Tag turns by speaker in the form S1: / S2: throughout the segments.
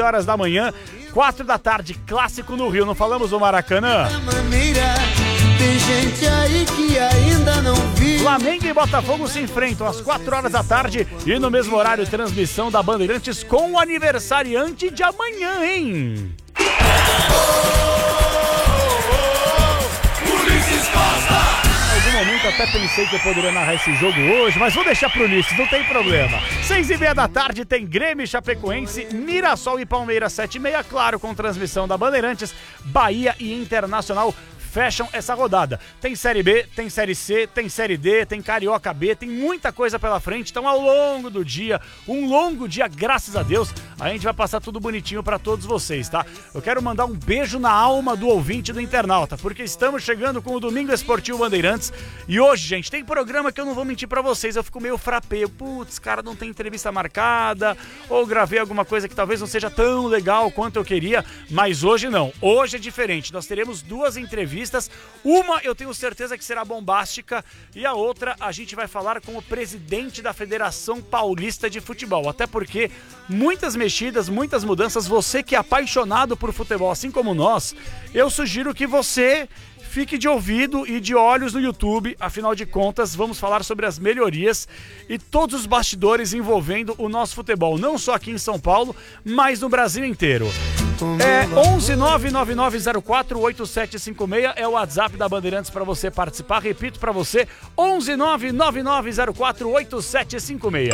S1: horas da manhã, 4 da tarde, clássico no Rio. Não falamos do Maracanã?
S2: Tem gente aí que ainda não viu.
S1: Flamengo e Botafogo se enfrentam às 4 horas da tarde e no mesmo horário, transmissão da Bandeirantes com o aniversariante de amanhã, hein?
S2: Ulisses Costa!
S1: Em algum momento até pensei que eu poderia narrar esse jogo hoje, mas vou deixar pro Ulisses, não tem problema. 6:30 da tarde tem Grêmio e Chapecoense, Mirassol e Palmeiras 7:30, claro, com transmissão da Bandeirantes, Bahia e Internacional fecham essa rodada. Tem Série B, tem Série C, tem Série D, tem Carioca B, tem muita coisa pela frente. Então, ao longo do dia, um longo dia, graças a Deus, a gente vai passar tudo bonitinho pra todos vocês, tá? Eu quero mandar um beijo na alma do ouvinte do internauta, porque estamos chegando com o Domingo Esportivo Bandeirantes e hoje, gente, tem programa que eu não vou mentir pra vocês, eu fico meio frapeio. Putz, cara, não tem entrevista marcada, ou gravei alguma coisa que talvez não seja tão legal quanto eu queria, mas hoje não. Hoje é diferente, nós teremos 2 entrevistas. Uma eu tenho certeza que será bombástica e a outra a gente vai falar com o presidente da Federação Paulista de Futebol. Até porque muitas mexidas, muitas mudanças. Você que é apaixonado por futebol, assim como nós, eu sugiro que você fique de ouvido e de olhos no YouTube, afinal de contas, vamos falar sobre as melhorias e todos os bastidores envolvendo o nosso futebol, não só aqui em São Paulo, mas no Brasil inteiro. 11999048756 é o WhatsApp da Bandeirantes para você participar. Repito para você, 11999048756.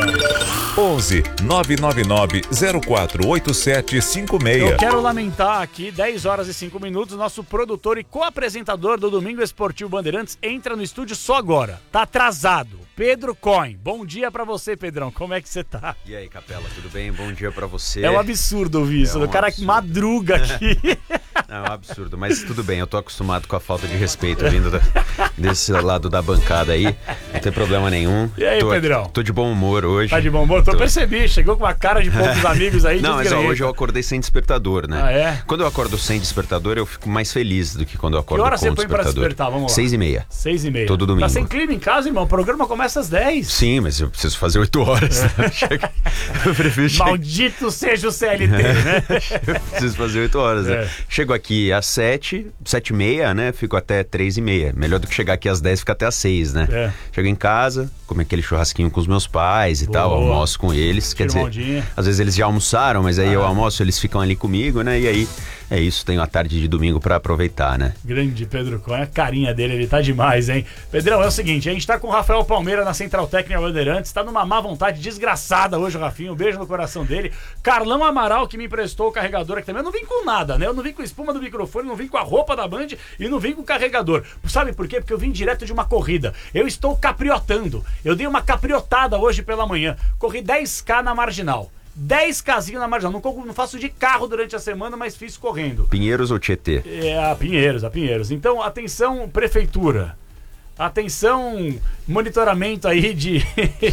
S3: 11999048756.
S1: Eu quero lamentar aqui, 10 horas e 5 minutos, nosso produtor e co-apresentador do Domingo Esportivo Bandeirantes entra no estúdio só agora. Tá atrasado. Pedro Coin. Bom dia pra você, Pedrão. Como é que você tá?
S4: E aí, Capela, tudo bem? Bom dia pra você.
S1: É um absurdo ouvir isso. O cara que madruga aqui.
S4: É um absurdo, mas tudo bem. Eu tô acostumado com a falta de respeito vindo desse lado da bancada aí. Não tem problema nenhum.
S1: E aí, Pedrão?
S4: Tô de bom humor hoje.
S1: Tá de bom humor? Percebi. Chegou com uma cara de poucos amigos aí.
S4: Não, mas hoje eu acordei sem despertador, né?
S1: Ah, é?
S4: Quando eu acordo sem despertador, eu fico mais feliz do que quando eu acordo com despertador.
S1: Que hora você põe pra despertar? Vamos lá.
S4: 6:30.
S1: 6:30.
S4: Todo domingo.
S1: Tá sem clima em casa, irmão? O programa começa às 10.
S4: Sim, mas eu preciso fazer 8 horas. Né? Eu prefiro
S1: Maldito seja o CLT, né?
S4: Eu preciso fazer 8 horas, né? Chego aqui às 7:30, né? Fico até 3:30. Melhor do que chegar aqui às 10 e ficar até às 6, né? Chego em casa, como aquele churrasquinho com os meus pais e tal, almoço com eles. Quer dizer, às vezes eles já almoçaram, mas aí eu almoço, eles ficam ali comigo, né? E aí é isso, tenho a tarde de domingo pra aproveitar, né?
S1: Grande Pedro Coin, a carinha dele, ele tá demais, hein? Pedrão, é o seguinte, a gente tá com o Rafael Palmeira na Central Técnica Bandeirantes, tá numa má vontade desgraçada hoje o Rafinho, um beijo no coração dele. Carlão Amaral, que me emprestou o carregador aqui também, eu não vim com nada, né? Eu não vim com espuma do microfone, não vim com a roupa da Band e não vim com o carregador. Sabe por quê? Porque eu vim direto de uma corrida. Eu estou capriotando. Eu dei uma capriotada hoje pela manhã. Corri 10K na Marginal. 10Kzinho na Marginal. Não faço de carro durante a semana, mas fiz correndo.
S4: Pinheiros ou Tietê?
S1: A Pinheiros. Então, atenção, prefeitura. Atenção, monitoramento aí de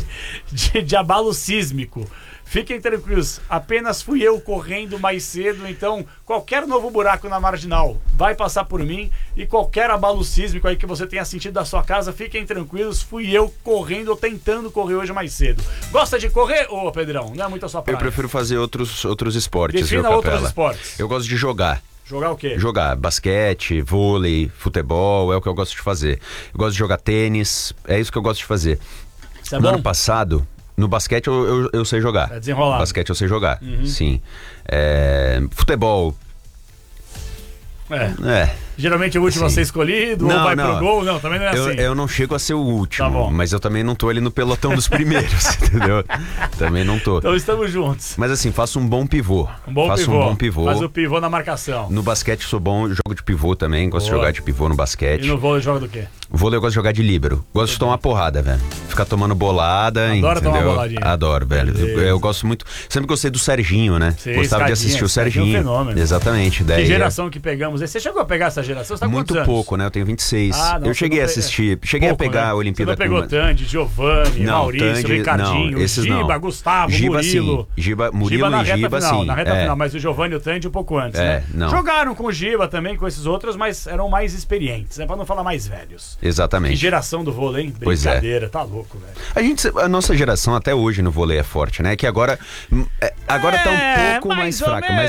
S1: abalo sísmico. Fiquem tranquilos, apenas fui eu correndo mais cedo, então qualquer novo buraco na Marginal vai passar por mim e qualquer abalo sísmico aí que você tenha sentido da sua casa, fiquem tranquilos, fui eu correndo ou tentando correr hoje mais cedo. Gosta de correr, ô Pedrão? Não é muito a sua praia?
S4: Eu prefiro fazer outros esportes.
S1: Defina outros esportes.
S4: Eu gosto de jogar.
S1: Jogar o quê?
S4: Jogar basquete, vôlei, futebol, é o que eu gosto de fazer. Eu gosto de jogar tênis, é isso que eu gosto de fazer.
S1: Isso é
S4: no
S1: bom?
S4: ano passado, no basquete eu sei jogar.
S1: É desenrolado.
S4: Basquete eu sei jogar, sim. Futebol.
S1: Geralmente o último a ser escolhido, ou vai pro gol, não, também não é assim.
S4: Eu não chego a ser o último,
S1: tá bom.
S4: Mas eu também não tô ali no pelotão dos primeiros, entendeu? Também não tô.
S1: Então estamos juntos.
S4: Mas assim, faço um bom pivô.
S1: Um bom pivô. Faz o pivô na marcação.
S4: No basquete sou bom, jogo de pivô também, gosto de jogar de pivô no basquete.
S1: E no vôlei joga do quê?
S4: Vôlei eu gosto de jogar de líbero. Gosto de tomar porrada, velho. Ficar tomando bolada,
S1: adoro
S4: entendeu?
S1: Tomar boladinha.
S4: Adoro, velho. Eu gosto muito. Sempre gostei do Serginho, né?
S1: Sim,
S4: gostava de assistir o Serginho.
S1: É um fenômeno.
S4: Exatamente.
S1: Que geração que pegamos? Você chegou a pegar essa geração? Você tá
S4: muito pouco, né? Eu tenho 26. Eu cheguei a assistir. Cheguei
S1: pouco,
S4: a pegar
S1: né?
S4: a Olimpíada.
S1: Você não pegou Tandy, Giovanni, Maurício, Ricardinho, Giba, Gustavo, Murilo.
S4: Murilo e Giba, sim.
S1: Na reta final, mas o Giovanni e o Tandy um pouco antes, né?
S4: Não.
S1: Jogaram com o Giba também, com esses outros, mas eram mais experientes, né? Pra não falar mais velhos.
S4: Exatamente.
S1: Que geração do vôlei, hein? Brincadeira, tá louco, velho.
S4: A nossa geração até hoje no vôlei é forte, né? Que agora tá um pouco mais fraca, mas